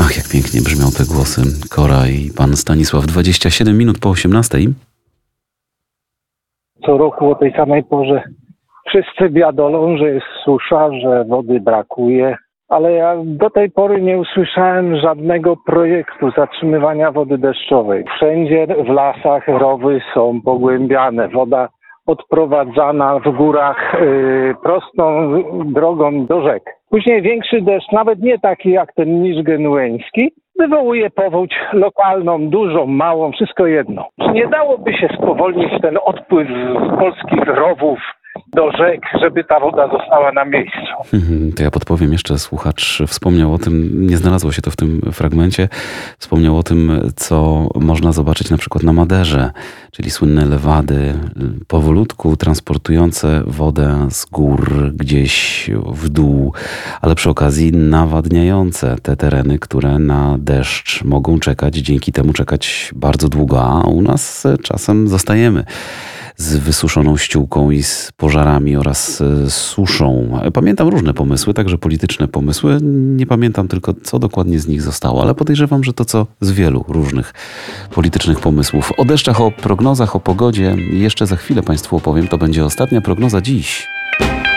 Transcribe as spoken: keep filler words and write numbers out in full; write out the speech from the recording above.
Och, jak pięknie brzmią te głosy. Kora i pan Stanisław. dwadzieścia siedem minut po osiemnastej. Co roku o tej samej porze wszyscy biadolą, że jest susza, że wody brakuje, ale ja do tej pory nie usłyszałem żadnego projektu zatrzymywania wody deszczowej. Wszędzie w lasach rowy są pogłębiane, woda odprowadzana w górach yy, prostą drogą do rzek. Później większy deszcz, nawet nie taki jak ten niżgenueński, wywołuje powódź lokalną, dużą, małą, wszystko jedno. Czy nie dałoby się spowolnić ten odpływ z polskich rowów do rzek, żeby ta woda została na miejscu? Mhm, to ja podpowiem jeszcze, słuchacz wspomniał o tym, nie znalazło się to w tym fragmencie, wspomniał o tym, co można zobaczyć na przykład na Maderze, czyli słynne lewady, powolutku transportujące wodę z gór gdzieś w dół, ale przy okazji nawadniające te tereny, które na deszcz mogą czekać, dzięki temu czekać bardzo długo, a u nas czasem zostajemy z wysuszoną ściółką i z pożarami oraz z suszą. Pamiętam różne pomysły, także polityczne pomysły. Nie pamiętam tylko, co dokładnie z nich zostało, ale podejrzewam, że to co z wielu różnych politycznych pomysłów. O deszczach, o prognozach, o pogodzie jeszcze za chwilę Państwu opowiem. To będzie ostatnia prognoza dziś.